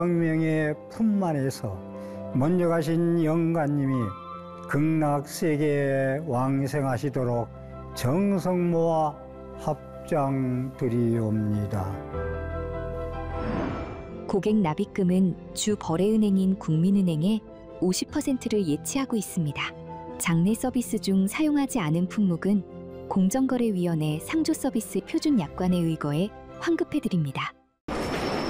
명의 품만에서 먼저 가신 영가님이 극락세계에 왕생하시도록 정성 모아 합장드리옵니다. 고객 납입금은 주 거래은행인 국민은행에 50%를 예치하고 있습니다. 장내 서비스 중 사용하지 않은 품목은 공정거래위원회 상조서비스 표준약관에 의거해 환급해드립니다.